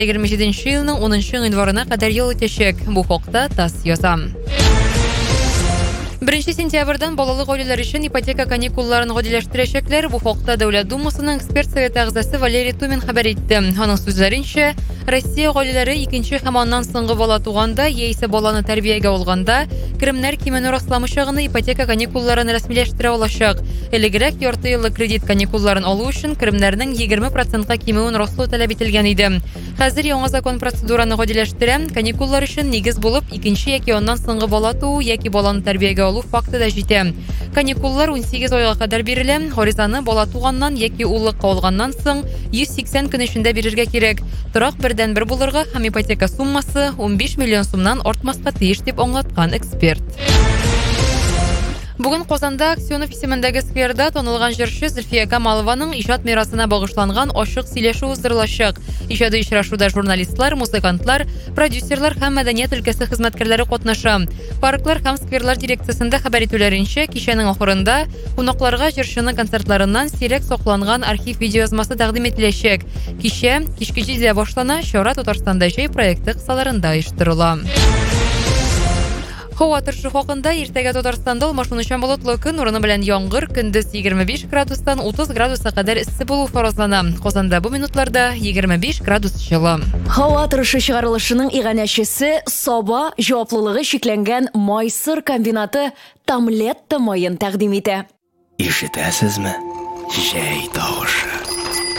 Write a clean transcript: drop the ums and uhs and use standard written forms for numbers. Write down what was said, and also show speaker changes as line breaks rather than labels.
27 елның 10 январына кадәр ел итәчәк. Бу хакта ТАСС яза. 1 сентябрьдән балалы гаиләләр өчен ипотека каникулларын гадиләштерәчәкләр. Бу хакта Дәүләт Думасының эксперт советы әгъзасы Валерий Тумин хәбәр итте. Аның сүзләренчә, Россия гаиләләре икенче һәм аннан соңгы бала туганда яисә баланы тәрбиягә алганда керемнәр кимене расламыйча гына ипотека каникулларын рәсмиләштерә алачак. Элегрәк ярты еллык кредит каникулларын алу өчен керемнәрнең 20%-ка кимүен раслау таләп ителгән иде. Хәзер яңа закон процедураны гадиләштерә. Каникуллар өчен нигез булып икенче яки аннан соңгы бала туу яки баланы тәрбиягә алу факты да җитә. Каникуллар 18 айга кадәр бирелә. Гаризаны бала туганнан яки уллыкка алганнан соң 180 көн эчендә бирергә кирәк. Торак бердән бер булырга һәм ипотека суммасы 15 миллион сумнан артмаска тиеш дип аңлаткан эксперт. Бүген Казанда Аксенов исемендәге скверда танылган җырчы Зөлфия Камалованың иҗат мирасына багышланган ачык сөйләшү уздырылачак. Иҗади очрашуда журналистлар, музыкантлар, продюсерлар һәм мәдәният өлкәсе хезмәткәрләре катнаша. Парклар һәм скверлар дирекциясендә хәбәр итүләренчә, кичәнең ахырында кунакларга җырчының концертларыннан сирәк сакланган архив видеоязмасы тәкъдим ителәчәк. Кичә кичке 7:00 башлана, чара Татарстанда җәй проекты кысаларында оештырыла. Һава торышы хакында иртәгә Татарстанда алмашынучан болытлы көн, урыны белән яңгыр, көндез 25 градустан 30 градуска кадәр эссе булу фаразлана. Казанда бу минутларда 25 градус җылы.
Һава торышы чыгарылышының иганәчесе Саба җаваплылыгы шикләнгән майсыр комбинаты Тамлетта майын тәкъдим итә.
Ишетәсезме? Җәй тавышы.